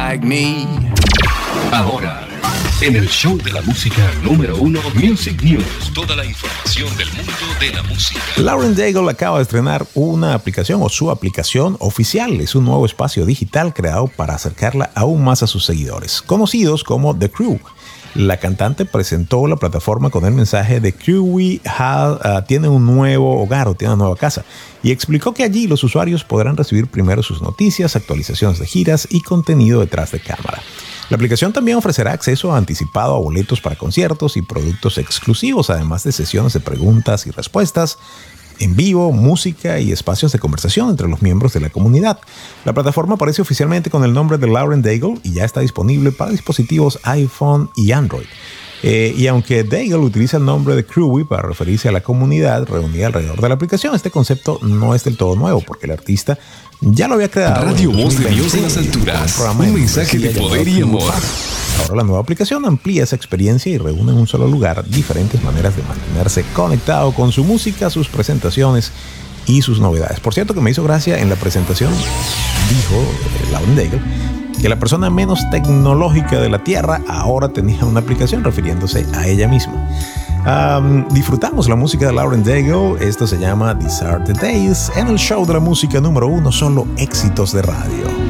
like me. Ahora, en el show de la música número 1, Music News. Toda la información del mundo de la música. Lauren Daigle acaba de estrenar una aplicación o su aplicación oficial. Es un nuevo espacio digital creado para acercarla aún más a sus seguidores, conocidos como The Crew. La cantante presentó la plataforma con el mensaje de Crewy tiene un nuevo hogar o tiene una nueva casa y explicó que allí los usuarios podrán recibir primero sus noticias, actualizaciones de giras y contenido detrás de cámara. La aplicación también ofrecerá acceso anticipado a boletos para conciertos y productos exclusivos, además de sesiones de preguntas y respuestas en vivo, música y espacios de conversación entre los miembros de la comunidad. La plataforma aparece oficialmente con el nombre de Lauren Daigle y ya está disponible para dispositivos iPhone y Android. Y aunque Daigle utiliza el nombre de Crewy para referirse a la comunidad reunida alrededor de la aplicación, este concepto no es del todo nuevo porque el artista ya lo había creado. Radio Voz de Dios en las alturas. Un mensaje de poder y amor. Ahora la nueva aplicación amplía esa experiencia y reúne en un solo lugar diferentes maneras de mantenerse conectado con su música, sus presentaciones y sus novedades. Por cierto, que me hizo gracia en la presentación, dijo Lauren Daigle, que la persona menos tecnológica de la Tierra ahora tenía una aplicación refiriéndose a ella misma. Disfrutamos la música de Lauren Daigle. Esto se llama These Are the Days. En el show de la música número 1, solo éxitos de radio.